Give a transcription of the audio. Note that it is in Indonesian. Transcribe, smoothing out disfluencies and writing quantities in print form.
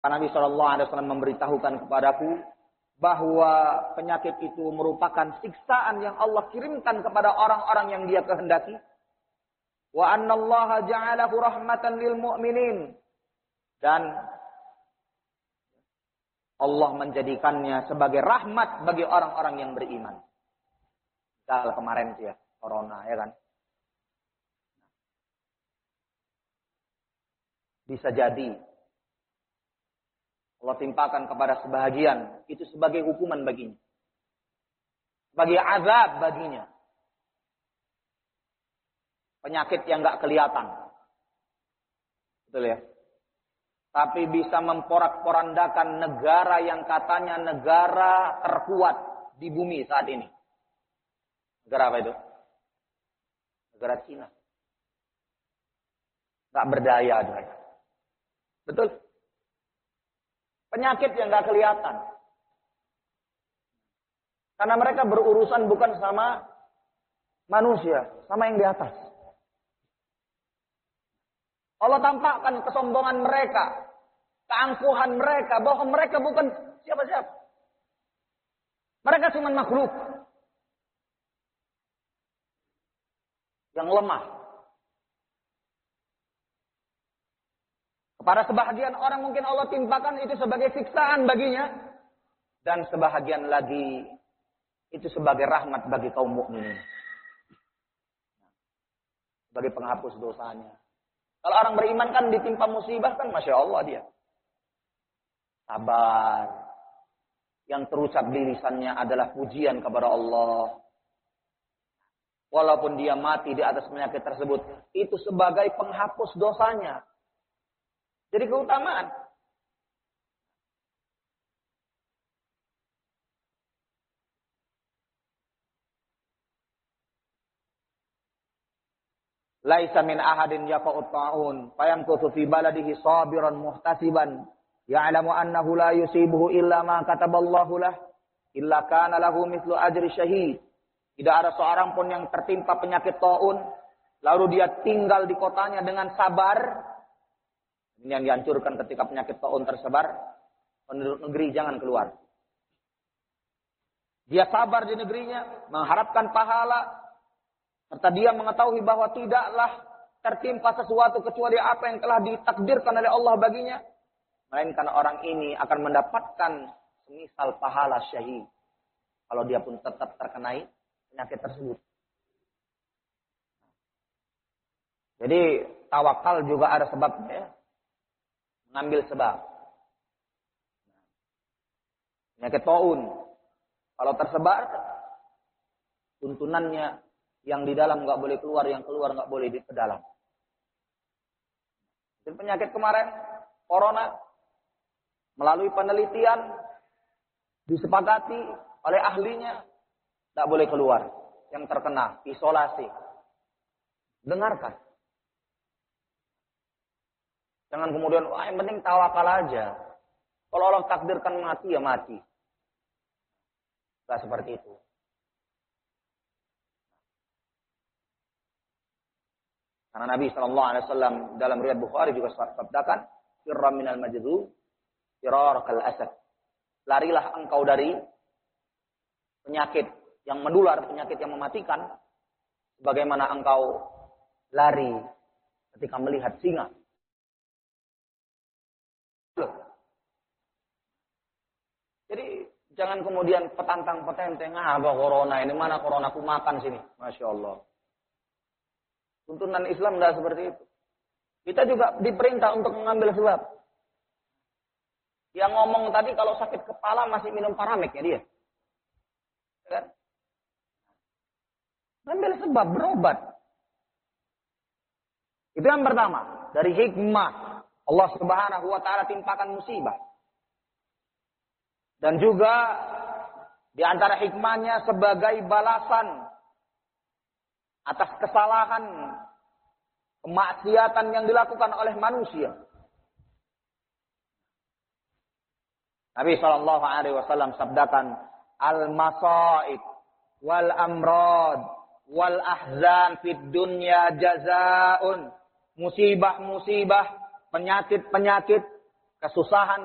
Nabi SAW memberitahukan kepadaku bahwa penyakit itu merupakan siksaan yang Allah kirimkan kepada orang-orang yang Dia kehendaki. Wa annallaha ja'alahu rahmatan lil mu'minin. Dan Allah menjadikannya sebagai rahmat bagi orang-orang yang beriman. Misal kemarin itu ya, corona ya kan. Bisa jadi Allah timpakan kepada sebahagian, itu sebagai hukuman baginya. Sebagai azab baginya. Penyakit yang gak kelihatan. Betul ya? Tapi bisa memporak-porandakan negara yang katanya negara terkuat di bumi saat ini. Negara apa itu? Negara Cina. Gak berdaya mereka. Betul? Penyakit yang gak kelihatan. Karena mereka berurusan bukan sama manusia, sama yang di atas. Allah tampakkan kesombongan mereka, keangkuhan mereka, bahwa mereka bukan siapa-siapa. Mereka cuma makhluk yang lemah. Pada sebahagian orang mungkin Allah timpakan itu sebagai siksaan baginya. Dan sebahagian lagi itu sebagai rahmat bagi kaum mukminin. Sebagai penghapus dosanya. Kalau orang beriman kan ditimpa musibah kan Masya Allah dia. Sabar. Yang terucap di lisannya adalah pujian kepada Allah. Walaupun dia mati di atas penyakit tersebut. Itu sebagai penghapus dosanya. Jadi keutamaan. Laisa min ahadin yaqa'ut ta'un fayamkuthu fi baladihi sabiran muhtasiban ya'lamu annahu la yusibuhu illa ma kataballahu lah illa kana lahu mithlu ajri syahid. Tidak ada seorang pun yang tertimpa penyakit ta'un lalu dia tinggal di kotanya dengan sabar. Ini yang dihancurkan ketika penyakit ta'un tersebar. Penduduk negeri jangan keluar. Dia sabar di negerinya, mengharapkan pahala. Serta dia mengetahui bahwa tidaklah tertimpa sesuatu kecuali apa yang telah ditakdirkan oleh Allah baginya. Melainkan orang ini akan mendapatkan semisal pahala syahid. Kalau dia pun tetap terkenai penyakit tersebut. Jadi tawakal juga ada sebabnya ya. Mengambil sebab. Penyakit taun. Kalau tersebar, tuntunannya yang di dalam nggak boleh keluar, yang keluar nggak boleh ke dalam. Dan penyakit kemarin, corona, melalui penelitian, disepakati oleh ahlinya, nggak boleh keluar. Yang terkena, isolasi. Dengarkan. Jangan kemudian, wah yang penting tawakal aja. Kalau Allah takdirkan mati, ya mati. Tidak seperti itu. Karena Nabi SAW dalam riwayat Bukhari juga sabdakan, firra minal majdud, firar kal asad. Larilah engkau dari penyakit yang menular, penyakit yang mematikan, sebagaimana engkau lari ketika melihat singa. Jadi jangan kemudian petantang-petenteng, apa corona ini, mana corona aku makan sini. Masya Allah. Tuntunan Islam tidak seperti itu. Kita juga diperintah untuk mengambil sebab. Yang ngomong tadi kalau sakit kepala masih minum Paramek ya dia. Kan? Ambil sebab, berobat. Itu yang pertama. Dari hikmah Allah Subhanahu wa ta'ala timpakan musibah. Dan juga di antara hikmahnya sebagai balasan atas kesalahan, kemaksiatan yang dilakukan oleh manusia. Nabi SAW sabdakan, al-masaib wal amrad wal ahzan fid dunya jazaun. Musibah-musibah, penyakit-penyakit, kesusahan